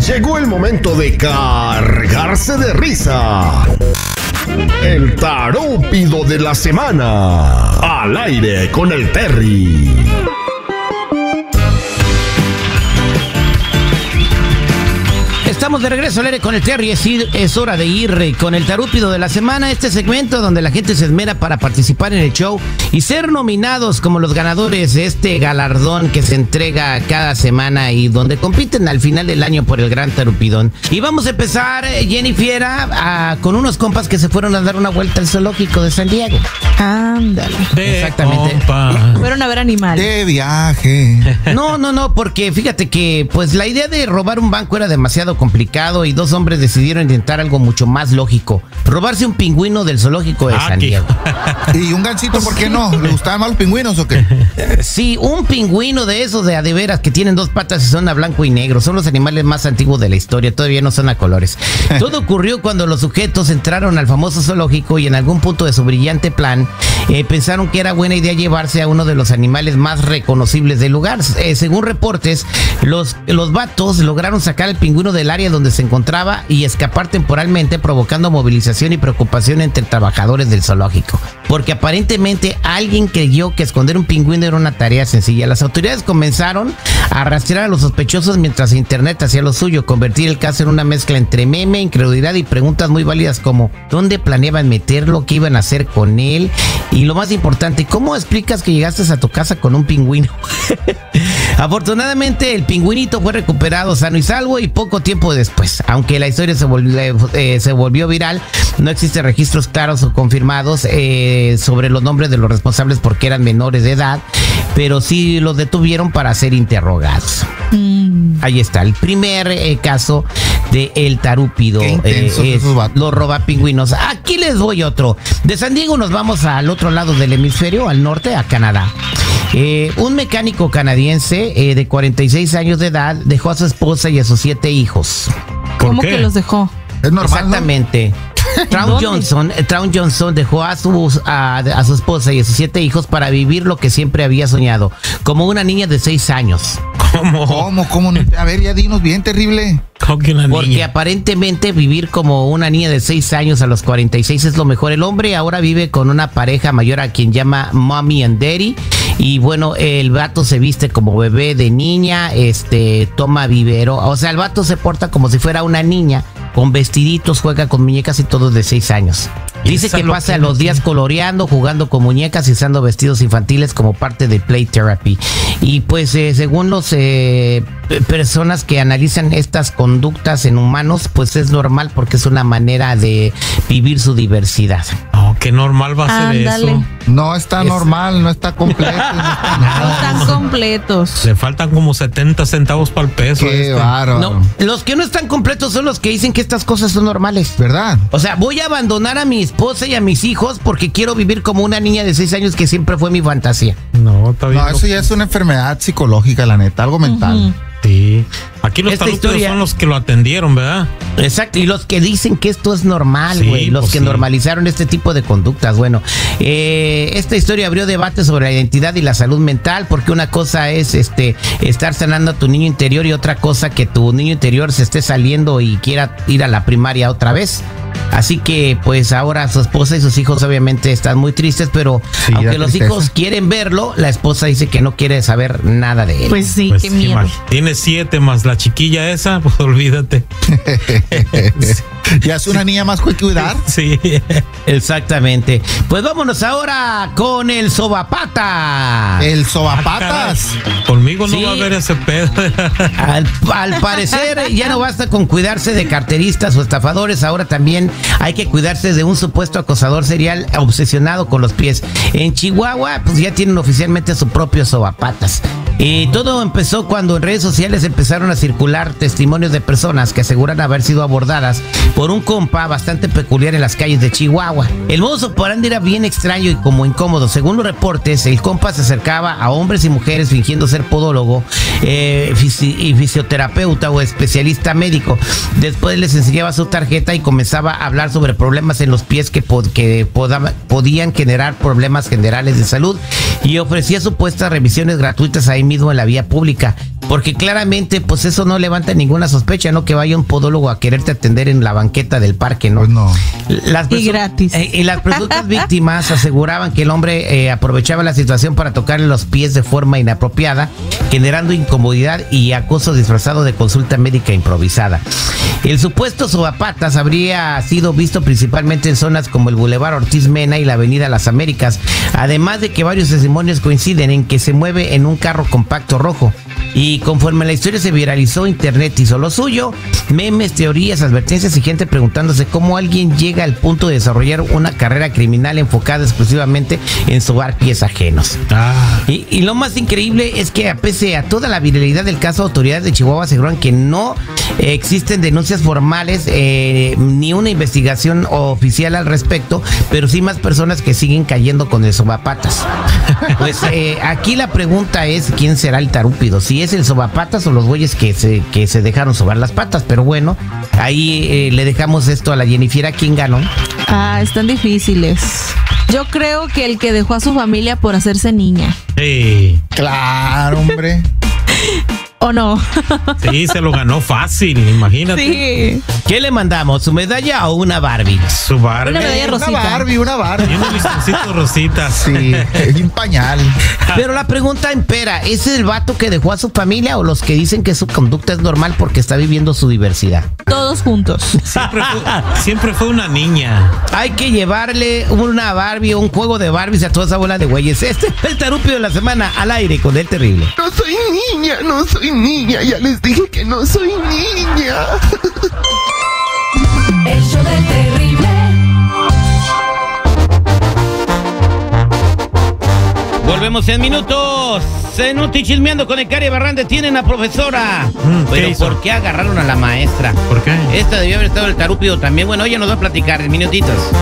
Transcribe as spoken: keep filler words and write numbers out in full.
Llegó el momento de cargarse de risa. El tarúpido de la semana. Al aire con el Terry. Estamos de regreso al aire con el Terry. Es, ir, es hora de ir con el tarúpido de la semana. Este segmento donde la gente se esmera para participar en el show y ser nominados como los ganadores de este galardón que se entrega cada semana y donde compiten al final del año por el gran tarupidón. Y vamos a empezar, Jenny Fiera, a, con unos compas que se fueron a dar una vuelta al zoológico de San Diego. Ándale. Exactamente. Compa. Fueron a ver animales. De viaje. No, no, no, porque fíjate que pues la idea de robar un banco era demasiado complicado y dos hombres decidieron intentar algo mucho más lógico: robarse un pingüino del zoológico de ah, San Diego. ¿Y un gansito por qué no? ¿Le gustaban más los pingüinos o qué? Sí, un pingüino de esos de a de veras que tienen dos patas y son a blanco y negro. Son los animales más antiguos de la historia, todavía no son a colores. Todo ocurrió cuando los sujetos entraron al famoso zoológico y en algún punto de su brillante plan eh, pensaron que era buena idea llevarse a uno de los animales más reconocibles del lugar. Eh, según reportes, los, los vatos lograron sacar al pingüino del área donde se encontraba y escapar temporalmente, provocando movilización y preocupación entre trabajadores del zoológico, porque aparentemente alguien creyó que esconder un pingüino era una tarea sencilla. Las autoridades comenzaron a rastrear a los sospechosos mientras internet hacía lo suyo, convertir el caso en una mezcla entre meme, incredulidad y preguntas muy válidas como ¿dónde planeaban meterlo? ¿Qué iban a hacer con él? Y lo más importante, ¿cómo explicas que llegaste a tu casa con un pingüino? Afortunadamente el pingüinito fue recuperado sano y salvo y poco tiempo después, aunque la historia se volvió, eh, se volvió viral, no existen registros claros o confirmados eh, sobre los nombres de los responsables porque eran menores de edad, pero sí los detuvieron para ser interrogados. Mm. Ahí está, el primer eh, caso de el tarúpido, eh, es, los robapingüinos. Aquí les doy otro. De San Diego nos vamos al otro lado del hemisferio, al norte, a Canadá. Eh, un mecánico canadiense eh, de cuarenta y seis años de edad dejó a su esposa y a sus siete hijos. ¿Cómo que los dejó? Es normal, exactamente. ¿No? Traun Johnson, Traun Johnson dejó a su, a, a su esposa y a sus siete hijos para vivir lo que siempre había soñado, como una niña de seis años. ¿Cómo? ¿Cómo? ¿Cómo? A ver, ya dinos bien, terrible. ¿Cómo que una niña? Porque aparentemente vivir como una niña de seis años a los cuarenta y seis es lo mejor. El hombre ahora vive con una pareja mayor a quien llama Mommy and Daddy. Y bueno, el vato se viste como bebé de niña, este, toma vivero. O sea, el vato se porta como si fuera una niña, con vestiditos, juega con muñecas y todo de seis años. Dice que pasa los días coloreando, jugando con muñecas y usando vestidos infantiles como parte de play therapy. Y pues eh, según los eh, personas que analizan estas conductas en humanos, pues es normal porque es una manera de vivir su diversidad. Oh, qué normal va a ser eso. No está es, normal, no está completo. No, está nada. No están completos. Le faltan como setenta centavos para el peso. Qué este. bárbaro. No, los que no están completos son los que dicen que estas cosas son normales. ¿Verdad? O sea, voy a abandonar a mi esposa y a mis hijos porque quiero vivir como una niña de seis años que siempre fue mi fantasía. No, está bien. No, eso ya es una enfermedad psicológica, la neta, algo mental. Uh-huh. Sí. Aquí los tarúpidos son los que lo atendieron, ¿verdad? Exacto, y los que dicen que esto es normal, güey, sí, los pues que sí. normalizaron este tipo de conductas. Bueno, eh, esta historia abrió debate sobre la identidad y la salud mental, porque una cosa es este estar sanando a tu niño interior y otra cosa que tu niño interior se esté saliendo y quiera ir a la primaria otra vez. Así que pues ahora su esposa y sus hijos obviamente están muy tristes, pero sí, aunque los tristeza. hijos quieren verlo, la esposa dice que no quiere saber nada de él. Pues sí, pues qué miedo. Tiene siete más la chiquilla esa, pues olvídate. Ya es una niña más que cuidar. Sí, exactamente. Pues vámonos ahora con el sobapata. El sobapatas. Ah, conmigo no sí. va a haber ese pedo. Al, al parecer ya no basta con cuidarse de carteristas o estafadores, ahora también hay que cuidarse de un supuesto acosador serial obsesionado con los pies. En Chihuahua, pues ya tienen oficialmente su propio sobapatas. Y todo empezó cuando en redes sociales empezaron a circular testimonios de personas que aseguran haber sido abordadas por un compa bastante peculiar en las calles de Chihuahua. El modus operandi era bien extraño y como incómodo. Según los reportes, el compa se acercaba a hombres y mujeres fingiendo ser podólogo, eh, fisi- y fisioterapeuta o especialista médico. Después les enseñaba su tarjeta y comenzaba a hablar sobre problemas en los pies que, pod- que poda- podían generar problemas generales de salud y ofrecía supuestas revisiones gratuitas ahí mismo en la vía pública. porque claramente pues eso no levanta ninguna sospecha, ¿no? Que vaya un podólogo a quererte atender en la banqueta del parque, ¿no? Pues no. Las Y gratis. Eh, y las presuntas víctimas aseguraban que el hombre eh, aprovechaba la situación para tocarle los pies de forma inapropiada, generando incomodidad y acoso disfrazado de consulta médica improvisada. El supuesto sobapatas habría sido visto principalmente en zonas como el Boulevard Ortiz Mena y la Avenida Las Américas, además de que varios testimonios coinciden en que se mueve en un carro compacto rojo. Y conforme la historia se viralizó, internet hizo lo suyo, memes, teorías, advertencias y gente preguntándose cómo alguien llega al punto de desarrollar una carrera criminal enfocada exclusivamente en sobar pies ajenos. Ah. Y, y lo más increíble es que, pese a toda la viralidad del caso, autoridades de Chihuahua aseguran que no eh, existen denuncias formales eh, ni una investigación oficial al respecto, pero sí más personas que siguen cayendo con el sobapatas. Pues eh, aquí la pregunta es quién será el tarúpido, si es el sobapatas o los güeyes que se, que se dejaron sobar las patas. Pero bueno, ahí eh, le dejamos esto a la Jennifer. ¿Quién ganó? Ah, están difíciles. Yo creo que el que dejó a su familia por hacerse niña. Sí. Claro, hombre. ¿O no? Sí, se lo ganó fácil, imagínate. Sí. ¿Qué le mandamos? ¿Su medalla o una Barbie? Su Barbie. Una medalla Una rosita. Barbie, una Y Barbie. unos listoncitos rositas. Sí, y un pañal. Pero la pregunta impera, ¿es el vato que dejó a su familia o los que dicen que su conducta es normal porque está viviendo su diversidad? Todos juntos. Siempre fue, siempre fue una niña. Hay que llevarle una Barbie o un juego de Barbies a toda esa bola de güeyes. Este es el tarúpido de la semana al aire con el terrible. No soy niña, no soy niña. Ya les dije que no soy niña. El show del terrible. Volvemos en minutos. Zenuti chismeando con el Cari Barran. Detienen a profesora. Mm, ¿qué Pero hizo? ¿por qué agarraron a la maestra? ¿Por qué? Esta debió haber estado el tarúpido también. Bueno, ella nos va a platicar en minutitos.